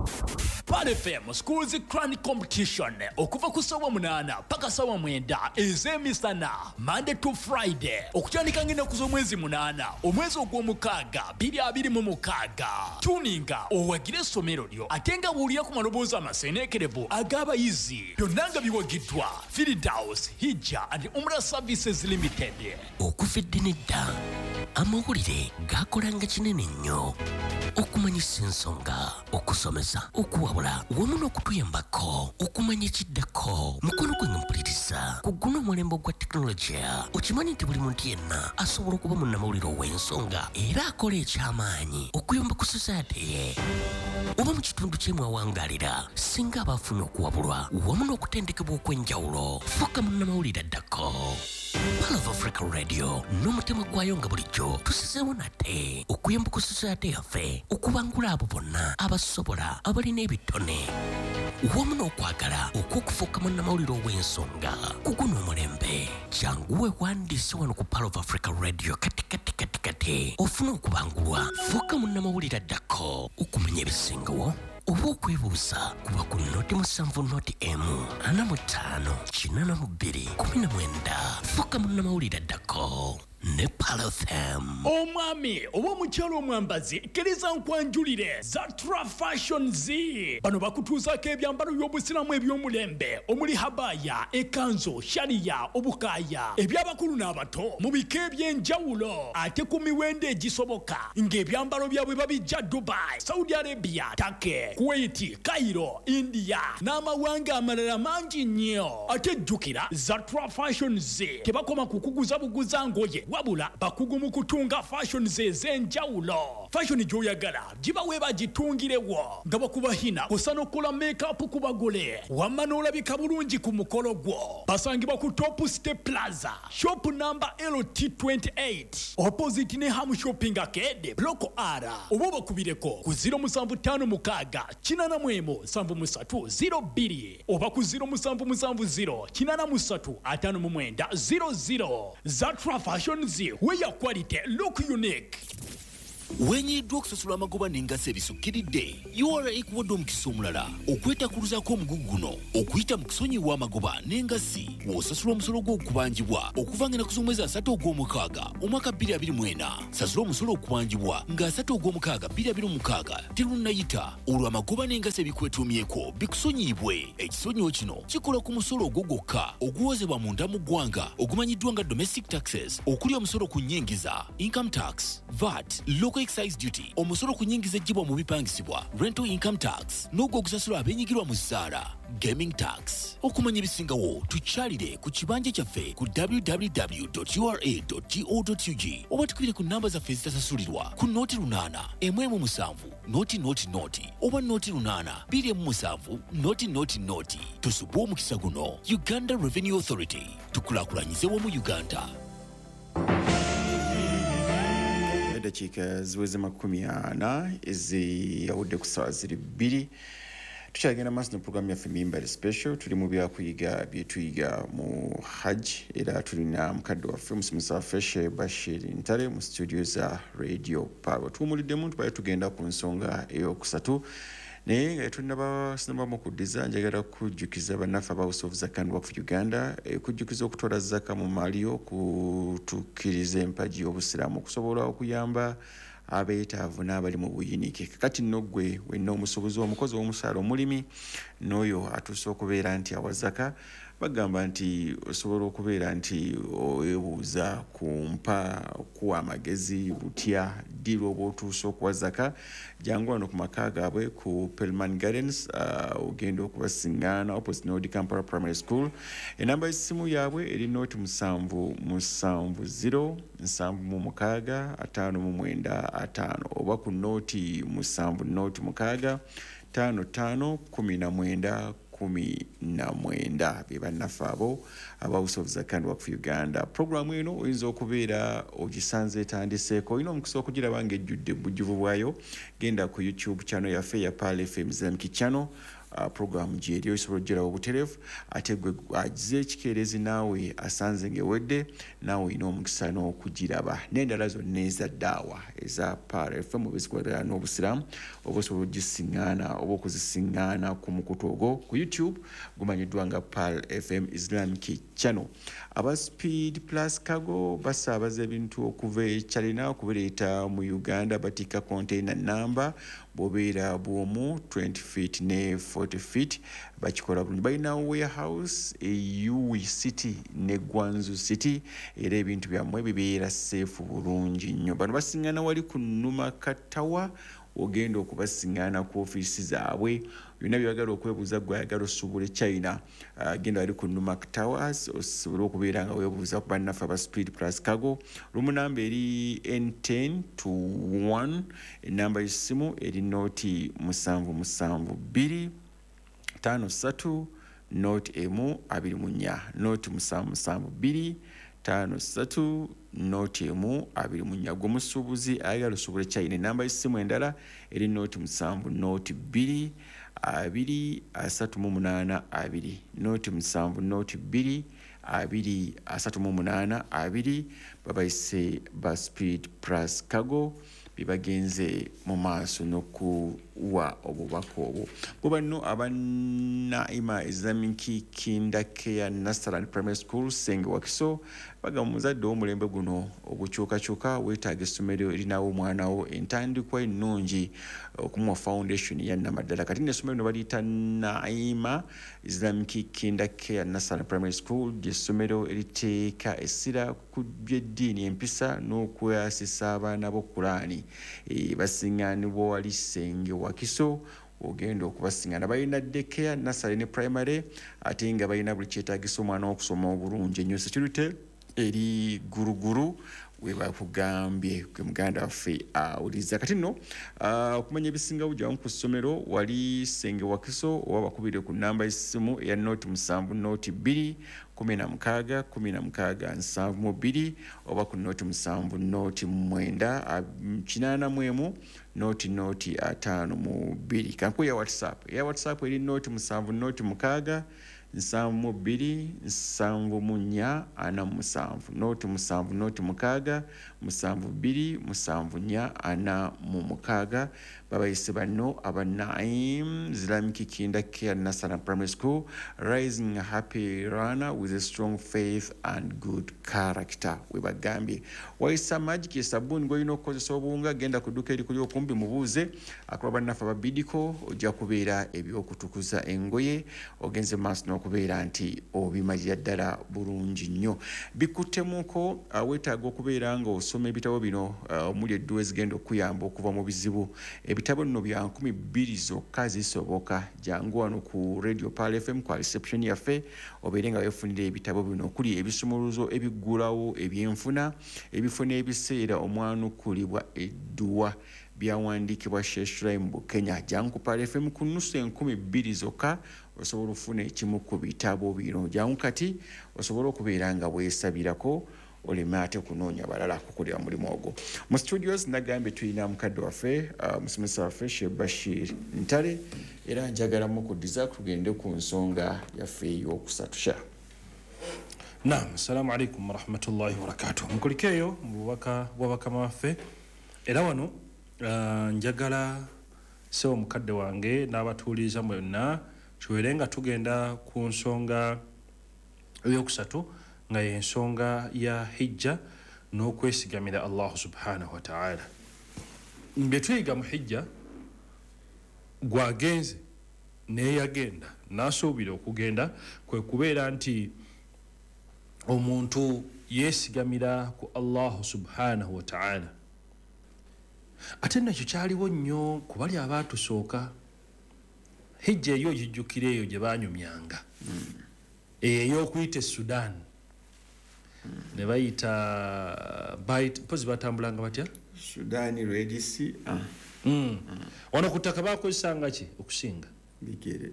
Pearl F M Schools Crown Competition okuva ku ssaawa munaana paka ssaawa mwenda ez'emisana Monday to Friday okutandika ng'ennaku z'omwezi munaana omwezi ogw'omukaaga bbiri abiri mu mukaaga. Tuninga owagire essomero lyo ate nga buulira ku maloboozi amaseeneekerevu ag'abayizi byonna nga biwagiddwa Firdaus Hijja and Umrah Services Limited. Okufedde nedda amawulire gakolanga kinene nnyo okumanyisa ensonga, okusomesa, okuwabula wamu n'okutuyambako okumanya ekiddako. Mukono gwe mpuliriza ku guno omulembe gwa tekinologiya. Okimanyi nti buli muntu yenna asobola okuba munnamawulire ow'ensonga era akola eky'amaanyi okuyamba ku society ye oba mu kitundu kye mwawangaalira singa aba afuna okuwabulwa wamu n'okutendekebwa okw'enjawulo. Fuuka munnamawulire addako. Pearl of Africa Radio n'omutima gwayo nga bulijjo tusizeewo nate okuyamba ku society yaffe okubangula abo bonna abasobola abalina ebitone wamu n'okwagala okw'okufuuka munnamawulire ow'ensonga ku guno omulembe. Jangu weewandiise wano ku Pearl of Africa Radio kati kati kati kati ofuna okubangulwa. Fuuka munnamawulire addako okumanya ebisingawo oba okwebuuza kuba ku noti musanvu noti emu ana mu ttaano kinaana mu bbiri kumi na mwenda. Fuuka munnamawulire addako ne Pearl F M. Omwami oba omukyalo omwambazi kkiriza nkwanjulire Zatra Fashion Z. Bano bakutuuzaako ebyambalo by'obusiramu eby'omulembe omuli habaya, ekanzo, shariya, obukaaya, eby'abakulu n'abato mu bika eby'enjawulo ate ku miwendo egisoboka ng'ebyambalo byabwe babijja Dubai, Saudi Arabia, Turkey, Kuwait, Cairo, India n'amawanga amalala mangi nnyo. Ate jjukira Zatra Fashion Z tebakoma kukuguza buguza ngoye wabula bakugu mu kutunga fashion ze ez'enjawulo. Fashion gy'oyagala giba we bagitungirewo nga bakubahina kusa n'okola make-up ku bagole wamma n'olabika bulungi ku mukolo gwo. Basangibwa ku Top Step Plaza shop number L T twenty-eight opposite ne Ham Shopping Arcade Block R oba bakubireko ku zero musanvu ttaano mukaaga kinaana mu emu nsanvu mu ssatu zero bbiri oba ku zero musanvu musanvu zero kinaana mu ssatu ataano mu mwenda zero zero. Zatra Fashion Z, where your quality look unique. wenyiddwa okusasula amagoba n'engaso ebisukkiridde U R A ekuwadde omukisa omulala okwetakuluzaako omugugu guno okuyita mu kusonyiwa amagoba n'engasi w'osasula omusolo gw'okubangibwa okuva nga ennaku z'omwezi asatu ogw'omukaaga omwaka bbiri abiri mu ena. Sasula omusolo okubangibwa nga asatu ogw'omukaaga bbiri abiri mu mukaaga terunnayita olwo amagoba n'engasi ebikwetuumyeko bikusonyiibwe. Ekisonyiwo kino kikola ku musolo ogwo gwokka oguwozebwa munda mu ggwanga ogumanyiddwa nga domestic taxes, okuli omusolo ku nnyingiza income tax, V A T, local excise duty, omusolo ku nnyingiza ejjibwa mu bipangisibwa rental income tax, n'ogwo ogusasulwa abeenyigirwa mu zzaala gaming tax. Okumanya ebisingawo tukyalire ku kibanja kyaffe ku w w w dot u r a dot go dot u g oba tukubire ku nnamba zaffe ezitasasulirwa ku nooti lunaana emu emu musanvu nooti nooti nooti oba nooti lunaana bbiri emu musanvu nooti nooti nooti. Tusubwe omukisa guno. Uganda Revenue Authority, tukulaakulanyize wamu Uganda. Eddakiika ziweze makumi ana eziyawudde ku ssaawa ziri bbiri. Tukyagenda maaso ne puroguramu yaffe Mimbari Special. Tuli mu byakuyiga bye tuyiga mu Hajj, era tulina mukadde waffe omusomesa waffe Sheikh Bashir Ntale mu studio za Radio Power. Tuwumuliddemu tubaye tugenda ku nsonga ey'okusatu naye nga tulinaba sinaba kuddiza njagala kujjukiza bannaffe aba House of Zakah and Waqf Uganda e, kujjukiza okutwala zaka mu maali okutukkiriza empagi y'obusiraamu okusobola okuyamba abeetaavu n'abali mu buyinike. Kakati nno ggwe wenna omusuubuzi omukozi w'omusaala omulimi n'oyo atuuse okubeera nti awazaka, bagamba nti osobola okubeera nti oweebuuza ku mpa kuwa amagezi butya ddi lw'oba otuuse okuwazaka. Jangu wano ku maka gaabwe ku Pelman Gardens, uh, ogenda okubasiŋŋaana opposite Nord Kampala Primary School. Enamba y'essimu yaabwe eri nooti musanvu musanvu zero nsanvu mu mukaaga ataano mu mwenda ataano oba ku nooti musanvu nooti mukaaga tano tano kumi na mwenda kumi na mwenda. Be bannaffe abo aba House of Zakah and Waqf Uganda. Programu eno oyinza okubeera ogisanze etandiseeko, olina omukisa okugiraba ng'ejjudde bujjuvu bwayo. Genda ku YouTube channel yaffe ya Pearl F M Islamic channel. Uh, programu gyeri osobola okugirawo obutereevu ate gwe agize ekikeerezi naawe asanze ng'ewedde naawe olina omukisa n'okugiraba. N'endala zonna eza ddaawa eza Pearl F M ezikwatagana n'obusiraamu oba osobola okugisiŋŋaana oba okuzisiŋŋaana ku mukutu ogwo ku YouTube gumanyiddwa nga Pearl F M Islamic channel. Aba Speed Plus Cargo basaabaza ebintu okuva e China okubireeta mu Uganda, batika container number bobeera bwomu twenty feet ne forty feet bakikola bulungi. Balina warehouse e U City ne Gwanzu City era ebintu byammwe bibeera safe bulungi nnyo. Bano basiŋŋaana wali ku Numa Katawa, ogenda okubasiŋŋaana ku ofiisi zaabwe. Byonna byagala okwebuuza gwe ayagala osuubula China, uh, genda wali ku Numa Towers osobole okubeera nga weebuuza ku bannaffe aba Speed Plus Cargo. Lumu namba eri N ten to one, enamba y'essimu eri nooti musanvu musanvu bbiri ttaano ssatu nooti emu abiri mu nnya, nooti musanvu musanvu bbiri ttaano ssatu nooti emu abiri mu nnya. Gwe musuubuzi ayagala osuubule China, enamba y'essimu endala eri nooti musanvu nooti bbiri abiri asatu mu munaana abiri, nooti musanvu nooti bbiri abiri asatu mu munaana abiri. Babayise ba Speed Plus Cargo bibagenze mu maaso n'okuwa obubaka obwo. Bo banno abannaima Islamic Kindacare Nursery and Primary School Senge Wakiso bagamba muzadde w'omulembe guno ogukyukakyuka weetaaga essomero erinawo omwanawo entandikwa ennungi okumuwa foundation ya Namaddala. Kati n'essomero lino baliyita Naima Islamic Kindacare Nursery and Primary School, ly'essomero eriteeka essira ku by'eddiini, empisa n'okwasisa abaana b'Okulaani. E, basiŋŋaanibwa wali Senge Wakiso, ogenda okubasiŋŋaana. Balina daycare, nursery ne primary ate nga balina buli kyetaagisa omwana okusoma obulungi. Ennyo security eri guruguru we bakugambye gwe muganda waffe awuliza. Kati nno uh, okumanya ebisingawo gyamu ku ssomero wali Senge Wakiso oba bakubire ku nnamba y'essimu eya nooti musanvu nooti bbiri kumi na mukaaga kumi na mukaaga nsanvu mu bbiri oba ku nooti musanvu nooti mwenda kinaana mu emu nooti nooti ataano mu bbiri. Kanku ya WhatsApp eya WhatsApp eri nooti musanvu nooti mukaaga nsanvu mu bbiri nsanvu mu nnya ana mu musanvu noti musanvu noti mukaaga musanvu bbiri musanvu nnya ana mu mukaaga babayise bano aba Naim Islamic Kinder Care Nursery Primary School, raising a happy runner with a strong faith and good character. Webagambye waisa magic esabuni ngoyino okukozesa obunga genda ku dduka eri kuli okumbi mubuuze akola bannaffe ababidiko ojja kubeera ebyokutukuza engoye ogenze maaso n'okubeera nti obimalira ddala bulungi nnyo. Bikuttemuko weetaaga okubeera nga osoma ebitabo bino omuli edduwa ezigenda okuyamba okuva mu bizibu. Ebitabo nno bya nkumi bbiri zokka zisoboka. Jangu wano ku Radio Pal F M kwa reception yaffe obeere nga weefunira ebitabo bino okuli ebisumuluzo ebiggulawo ebyenfuna ebifuna ebiseera omwanukulibwa edduwa byawandiikibwa Sheshulaim Bukenya. Jangu ku Pal F M ku nnusu enkumi bbiri zokka osobola okufuna ekimu ku bitabo bino. Jangu kati osobola okubeera nga weesabirako oleme ate kunoonya balala kukolera mulimu ogwo. Mu studios nagambye tulina mukadde waffe uh, musomesa waffe Sheikh Bashir Ntale era njagala mukuddiza tugende ku nsonga yaffe ey'okusatu. Sha Naam, assalamu alaikum warahmatullahi wabarakatuh. Mukulikeeyo mu bubaka bw'abakama waffe era wano uh, njagala sewo mukadde wange n'abatuuliza mwenna tubeere nga tugenda ku nsonga ey'okusatu nga y'ensonga ya hijja n'okwesigamira Allah subhanahu wa ta'ala. Mbe tuyiga mu hijja gwagenze n'eyagenda n'asuubira okugenda kwe kubeera nti omuntu yeesigamira ku Allah subhanahu wa ta'ala. Ate nakyo kyaliwo nnyo ku bali abaatusooka. Hijja eyo gijjukira eyo gye baanyumyanga ey'okuyita Sudan ne bayita mpozi batambulanga batya Sudan Red Sea. Ah. Mm. Wano ku ttaka baakozesanga ki okusinga bigere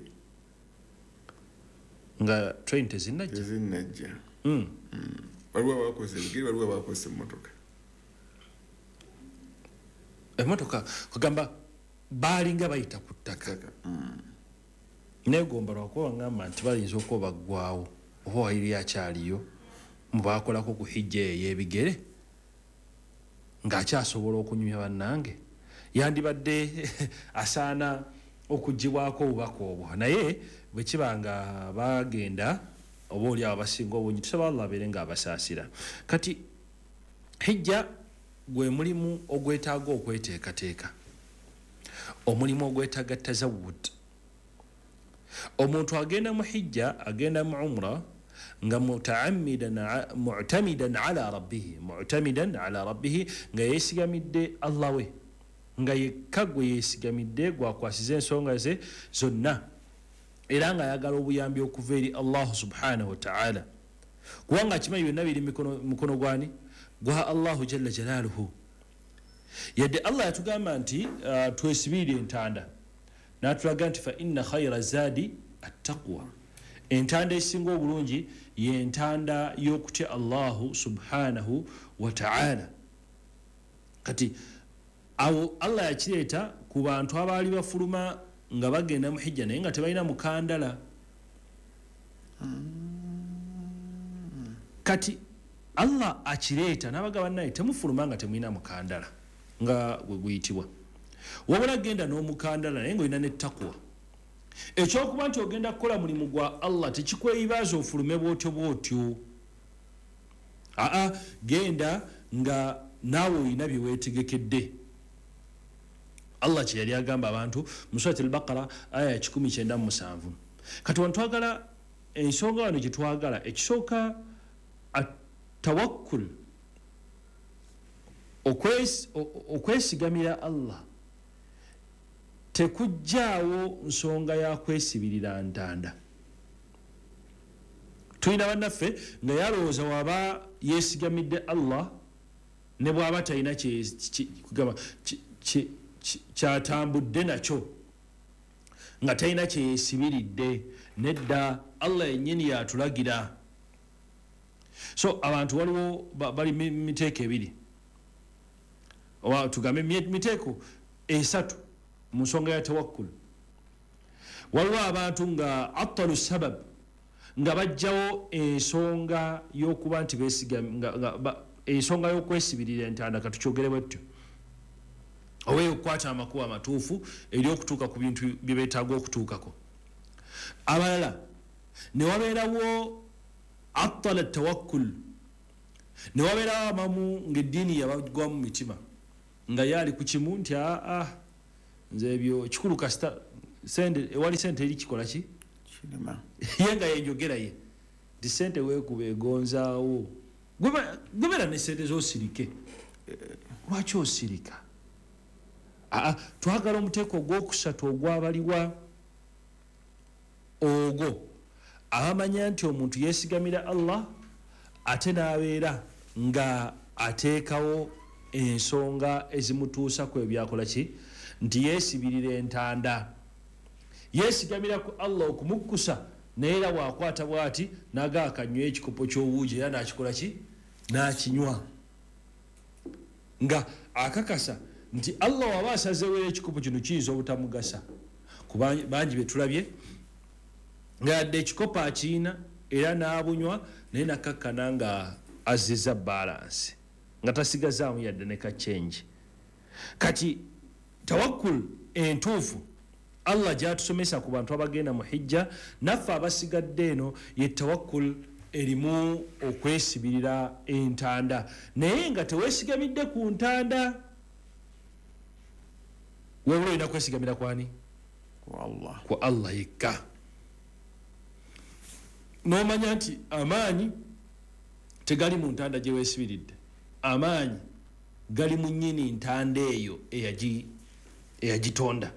nga train tezinnajja tezinnajja. Mm. Waliwo abakozesa ebigere waliwo abakozesa emmotoka. Emmotoka kugamba baalinga bayita ku ttaka. Negomba lwakuba ngamba nti bayinza okuba baggwawo oba wairi akyaliyo mu baakolako ku hijja ey'ebigere ng'akyasobola okunyumya bannange yandibadde asaana okuggibwako obubaka obwo. Naye bwe kiba nga bagenda oba oli abo basinga obungi tusaba Allah abeere ng'abasaasira. Kati hijja gwe mulimu ogwetaaga okweteekateeka, omulimu ogwetaaga tazawud. Omuntu agenda mu hijja agenda mu umra nga mutaammidan mu'tamidan ala rabbih mu'tamidan ala rabbih nga yeesigamidde Allah we nga yekka gwe yeesigamidde gwakwasiza ensonga ze zonna era nga ayagala obuyambi okuva eri Allah subhanahu wa ta'ala kubanga akimanyi byonna biri mukono gwani gwa Allahu jalla jalaaluhu. Yadde Allah yatugamba nti uh, twesibire entanda n'atulaga nti fa inna khayra zaadi attaqwa. Entanda esinga obulungi y'entanda y'okutya Allahu subhanahu wa ta'ala. Kati awo Allah yakireeta ku bantu abaali bafuluma nga bagenda mu hijja naye nga tebalina mukandala. Kati Allah akireeta n'abagamba naye temufuluma nga temulina mukandala nga bwe guyitibwa. Wabula genda n'omukandala naye ng'olina ne taqwa. Ekyokuba nti ogenda kukola mulimu gwa Allah tekikweyibaza ofulume bwotyo bwotyo. Aa genda nga naawe olina bye weetegekedde. Allah kye yali agamba abantu mu Surat al-Baqara aya kikumi kyenda mu musanvu. Kati wano twagala ensonga wano gye twagala ekisooka atawakkul okwesigamira Allah tekujjaawo nsonga ya kwesibirira ntanda. Tulina bannaffe nga yalowooza waba yeesigamidde Allah ne bw'aba talina kyatambudde nakyo nga talina kyeyeesibiridde. Nedda Allah yennyini yatulagira. So abantu waliwo bali miteeko ebiri oba tugambe miteeko esatu mu nsonga ya tawakkul. Waliwo abantu nga attalu sabab nga bajjawo ensonga y'okuba nti beesiga ensonga y'okwesibirira entanda katukyogere bwetyo oba okukwata amakubo amatuufu eri okutuuka ku bintu bye beetaaga okutuukako. Abalala ne wabeerawo attala tawakkul, ne wabeerawo amamu ng'eddiini yabagwa mu mitima nga yaali ku kimu nti aa nze ebyo kikulu kasita sente ewali sente eri kikola ki ye nga yenjogera ye nti sente weekuba egonzaawo gobera ne sente z'osirike. Lwaki osirika? Aa twagala omuteeko ogwokusatu ogwabaliwa ogwo abamanya nti omuntu yeesigamira Allah ate n'abeera nga ateekawo ensonga ezimutuusa ku ebyakola ki nti yeesibirira entanda yeesigamira ku Allah okumukkusa naye era waakwata bw'ati naga akanywa ekikopo ky'obuugi era n'akikola ki n'akinywa nga akakasa nti Allah waba asazeewo ekikopo kino kiyinza obutamugasa ku bangi be tulabye nga yadde ekikopo akiina era n'abunywa naye nakakkana nga azizza balansi nga tasigazaamu yadde ne kacyenji. Kati tawakkul entuufu Allah gy'atusomesa ku bantu abagenda mu hijja naffe abasigadde eno ye tawakkul erimu okwesibirira entanda naye nga teweesigamidde ku ntanda webula olina kwesigamira kwani? Ku Allah yekka. N'omanya nti amaanyi tegali mu ntanda gye weesibiridde, amaanyi gali mu nnyini ntanda eyo eyagitonda.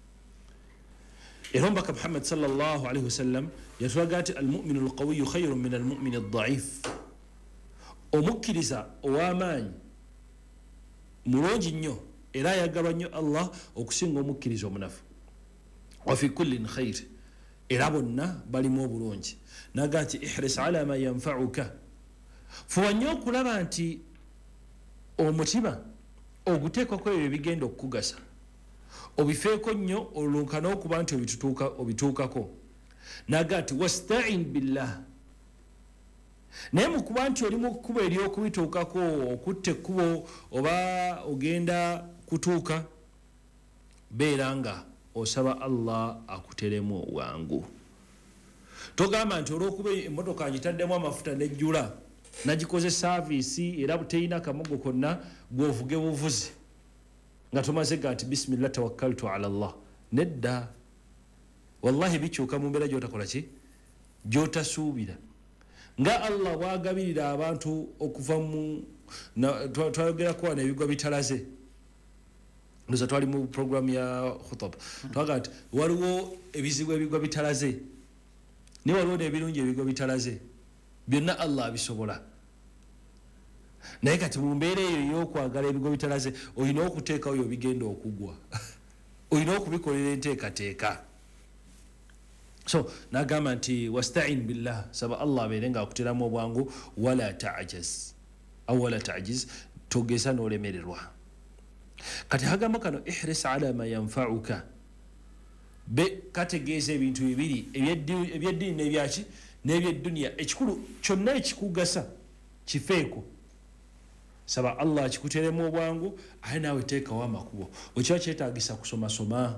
Era omubaka Muhammad sallallahu alaihi wasallam yatulaga ati almuminu alqawiyu khayrun min almumini aldaifu, omukkiriza ow'amaanyi mulungi nnyo era ayagalwa nnyo Allah okusinga omukkiriza omunafu. Wa fi kullin khayr, era bonna balimu obulungi. Naga nti ihris ala ma yanfauka, fuba nnyo okulaba nti omutima oguteekako ebyo bigenda okukugasa, obifeeko nnyo olunkana okuba nti obituukako. Naga nti wastain billah, naye mukuba nti oli mu kkubo ery'okubituukako okutta ekkubo oba ogenda kutuuka, beera nga osaba Allah akuteremu obwangu. Togamba nti olw'okuba emmotoka ngitaddemu amafuta nejjula nagikoze saaviisi era buteyina kamogo konna gwovuge buvuzi nga tomaze ga nti bismillah tawakkaltu ala Allah. Nedda, wallahi bikyuka mu mbeera gy'otakola ki gy'otasuubira. Nga Allah bwagabirira abantu okuva mu twayogerako wano ebigwa bitalaze, ndoza twali mu program ya khutaba twaga nti waliwo ebizibu ebigwa bitalaze ne waliwo n'ebirungi ebigwa bitalaze, byonna Allah abisobola. Naye kati mu mbeera eyo ey'okwagala ebigwa bitalaze olina okuteekawo yo bigenda okugwa olina okubikolera enteekateeka. So nagamba nti wastain billah, saba Allah abeere nga akuteramu obwangu, wala ta'jaz aw wala ta'jiz, togeza n'olemererwa. Kati hagamba kano ihris ala ma yanfauka, be kategeeza ebintu bibiri ebyeddiini n'ebyaki n'ebyedduniya, ekikulu kyonna ekikugasa kifeeko, saba Allah akikuteremu obwangu, aye naawe teekawo amakubo. Okiba kyetaagisa kusomasoma.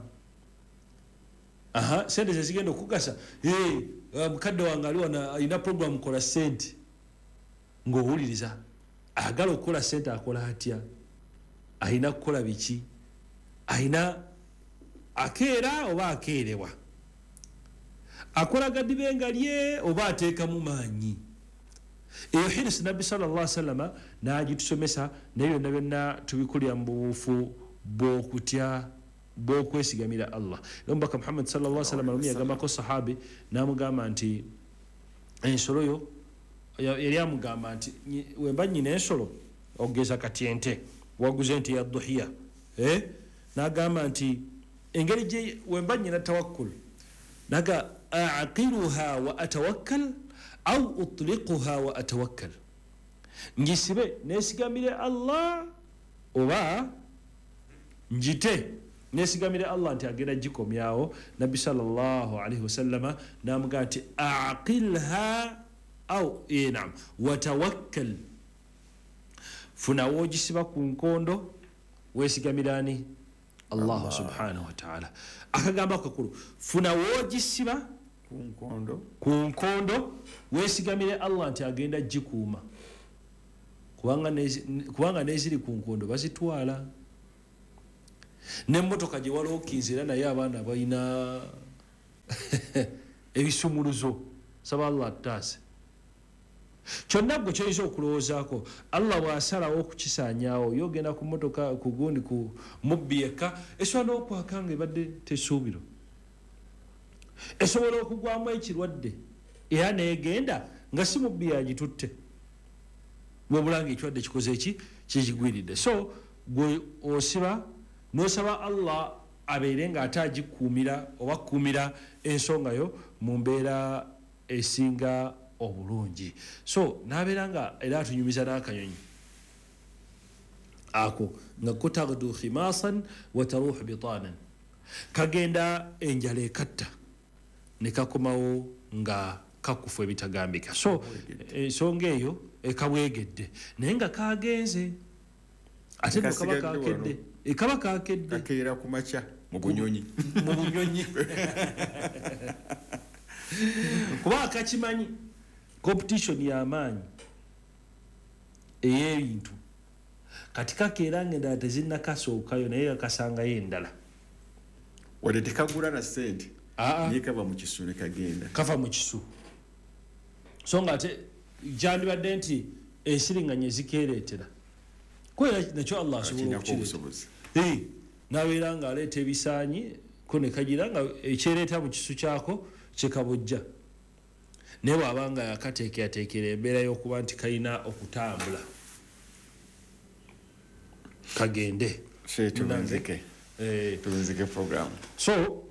Aha, sente zezigenda okukugasa, hey, mukadde wange ali wana alina program kola sente, ng'owuliriza agala okukola sente akola atya, alina kukola biki, alina akeera oba akeerewa, akola gadibenga lye oba ateekamu maanyi. Eyo hirisi nabbi sallallahu alaihi wasallam n'agitusomesa, naye byonna byonna tubikulira mu bubuufu bw'okutya bw'okwesigamira Allah. Omubaka Muhammad sallallahu alaihi wasallam alumi yagambako sahabi n'amugamba nti ensolo yo, yali amugamba nti wemba nnyina ensolo ogeza kati ente waguze ente ya duhiya, eh? N'agamba nti engeri gye wemba nnyina tawakkul, naga aaqiruha wa atawakkal au utliquha wa atawakkal, ngisibe neesigamire Allah oba njite nesigamire Allah nti agenda gikomyawo nabbi sallallahu alaihi wasallama namuga nti aqilha au inam watawakkal funa wogisiba ku nkondo wesigamirani Allah, Allah subhanahu wa ta'ala akagamba kakulu funa wogisiba ku nkondo ku nkondo wesigamire Allah nti agenda gikuuma kubanga nezi, kubanga neziri ku nkondo bazitwala n'emmotoka gye walookinzira naye abaana balina ebisumuluzo saba Allah attaase kyonna gwe kyoyinza okulowoozaako Allah bw'asalawo okukisaanyaawo yogenda ku mmotoka ku gundi ku mubbi yekka esobola n'okwaka nga ebadde tesuubiro esobola okugwamu ekirwadde era neegenda nga si mubbi yagitutte wabula nga ekirwadde kikoze eki kikigwiridde so gwe osiba nosaba Allah abeere nga ate agikuumira oba kuumira ensonga yo mu mbeera esinga obulungi so nabeera nga era atunyumiza n'akanyonyi ako nga kutagdu khimasan wa taruh bitanan kagenda enjala ekatta ne kakomawo nga kakufu ebitagambika so ensonga eyo ekabwegedde naye nga kagenze ate no kaba kakedde ekaba kakedde kakeera ku makya mu bunyonyi mu bunyonyi kuba kakimanyi competition y'amaanyi ey'ebintu kati kakeera ng'endala tezinnakasookayo naye kakasangayo endala wadde tekagula na ssente naye kava mu kisu ne kagenda kava mu kisu so nga ate gyandibadde nti ensiriŋŋanyi ezikeereetera kwera nakyo Allah asobola okukireeta nabeera ng'aleeta ebisaanyi ko ne kagira nga ekyereeta mu kisu kyako kyekabojja naye bw'aba nga yakateekerateekera embeera y'okuba nti kalina okutambula kagende tubunzike program so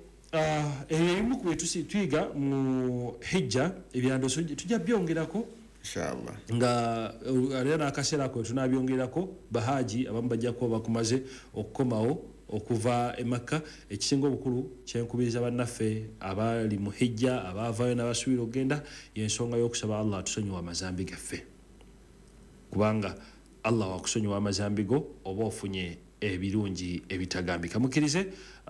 ebyo ebimu ku byetuyiga mu hijja ebyandoso tujja byongerako inshallah nga era n'akaseera ako tunabyongerako bahaji abamu bajja kuba bakumaze okukomawo okuva e Makka ekisinga obukulu kyenkubiriza bannaffe abali mu hijja abaavaayo n'abasuubira okugenda y'ensonga y'okusaba Allah atusonyiwa amazambi gaffe kubanga Allah wakusonyiwa amazambi go oba ofunye ebirungi ebitagambika mukirize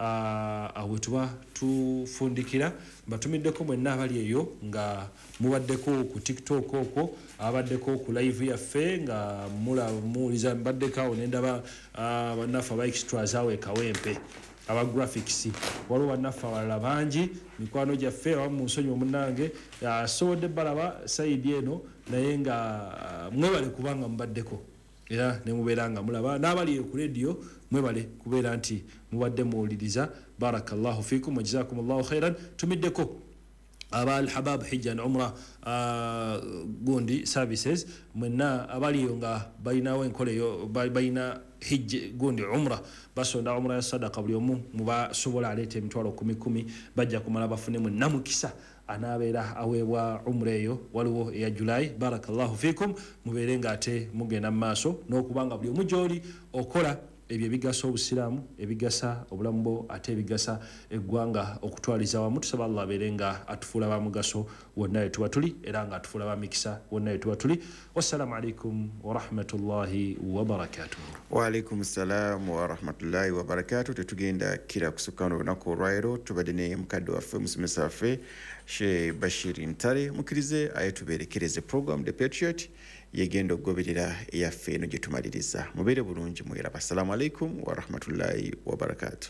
awe tuba tufundikira mbatumiddeko mwenna abali eyo nga mubaddeko ku TikTok okwo abaddeko ku live yaffe nga muwuliza mbaddeko awo nendaba bannaffe aba extras awo ekawempe aba graphics waliwo bannaffe abalala bangi mikwano gyaffe abamu mu nsonyi omunnange asobodde balaba sayidi eno naye nga mwebale kubanga mubaddeko era nemubeera nga mulaba n'abali ku radio mwebale kubeera nti mubadde muwuliriza barakallahu fikum wajazakumullahu khairan tumiddeko aba alhabab hijja and umra uh, gundi services mwenna abaliyo nga balinawo enkola eyo balina hijja gundi umra basonda umra ya sadaka buli omu mubasobola aleeta emitwalo kumi kumi bajja kumala bafunemu namukisa anabeera aweebwa umra eyo waliwo eya July barakallahu fikum mubeere nga ate mugenda mu maaso n'okubanga buli omu gy'oli okola ebyo ebigasa obusiraamu ebigasa obulamu bwo ate ebigasa eggwanga okutwaliza wamu tusaba Allah abeere nga atufuula ba mugaso wonna we tuba tuli era nga atufuula ba mikisa wonna we tuba tuli wassalamu alaikum warahmatullahi wabarakatuh. Wa alaikum salam warahmatullahi wabarakatuh. Tetugenda kira kusukka olunaku olwaleero tubadde ne mukadde waffe musomesa waffe Sheikh Bashir Ntale mukirize ayetuberekereze program The Patriot yegenda okugoberera eyaffe eno gye tumaliriza mubeere bulungi mwera. Assalamu alaikum warahmatullahi wabarakatuh.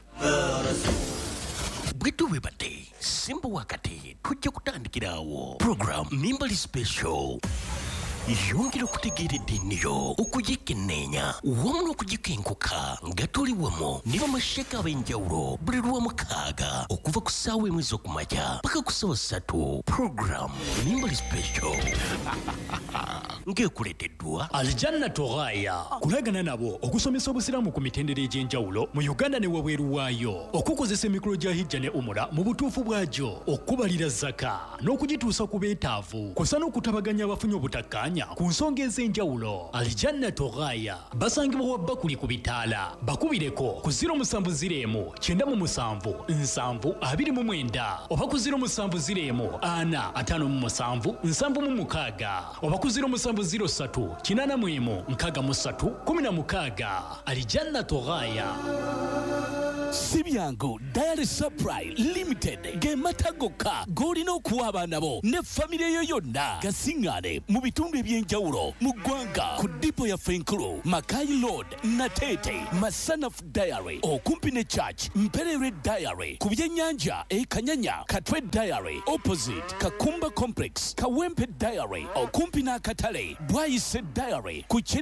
bwetu webate simba wakati tujja kutandikirawo program Mimbali Special yongera okutegeera eddiiniyo okugikenneenya wamu n'okugikenkuka nga tuli wamu ne bamasheka ab'enjawulo buli lwamukaaga okuva ku ssaawa emu ez'okumakya paka ku ssaawa ssatu program Mimbali Special ng'ekuleeteddwa Aljanna Toghaya kulagana nabo okusomesa obusiraamu ku mitendera egy'enjawulo mu Uganda ne wabweru waayo okukozesa emikolo gya hijja ne umura mu butuufu bwagyo okubalira zaka n'okugituusa ku beetaavu kw'osa n'okutabaganya abafunye obutakkaanya bamanya ku nsonga ez'enjawulo. Aljannatu Ghaya basangibwa Wabbakuli ku bitaala. Bakubireko ku zero musanvu ziro emu kyenda mu musanvu nsanvu abiri mu mwenda oba ku zero musanvu ziro emu ana ataano mu musanvu nsanvu mu mukaaga oba ku zero musanvu ziro ssatu kinaana mu emu nkaaga mu ssatu kumi na mukaaga. Aljannatu Ghaya. Sibyango Diary Supply Limited ge matagoka golina okuwa abaana bo ne famire yo yonna gasingane mu bitundu ebyenjawulo mu ggwanga ku dipo ya Fenkulu Makai Road Natete Masanaf Diary okumpi ne Church Mperere Diary ku byennyanja e Kanyanya Katwe Diary opposite Kakumba Complex Kawempe Diary okumpi n'akatale Bwayise Diary ku